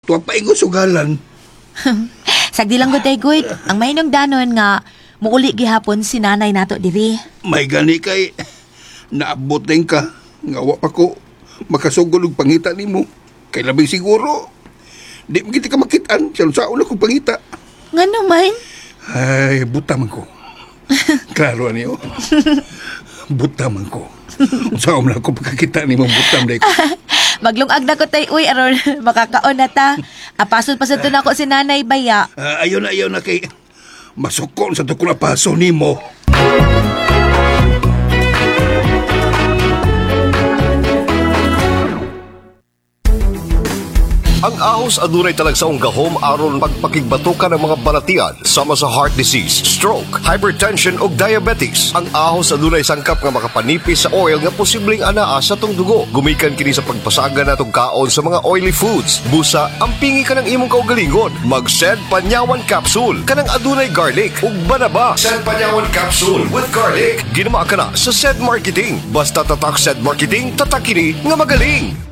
Tuwa pa ingo sugalan. Sagdi lang gud good. Ang mainong danon nga muuli gihapon si nanay nato diri. May gani kay naabot din ka. Nga wa pa ko makasugol og pangita nimo. Kay labing siguro. Di mo kita ka makitaan. Sa una kong pangita. Nga naman? Ay, buta man ko. Klaro niyo. Buta man ko. Saan mo na ako pagkakita ni mong butam na ko. Maglungag na ko uy, aron makakaon na ta. Apasol pa sa to na ko si nanay baya. Ayaw na kay masukon sa to ko na paso ni mo. Ang ahos adunay talagsaong gahom aron pagpakigbatukan ng mga balatian sama sa heart disease, stroke, hypertension ug diabetes. Ang ahos adunay sangkap nga makapanipis sa oil nga posibleng anaa sa tong dugo. Gumikan kini sa pagpasaga natong kaon sa mga oily foods. Busa, ampingi ka ng imong kaugalingon. Mag-Sed Panyawan Capsule kanang adunay garlic ug banaba. Sed Panyawan Capsule with garlic. Ginama ka na sa Sed Marketing. Basta tatak Sed Marketing, tatak kini nga magaling.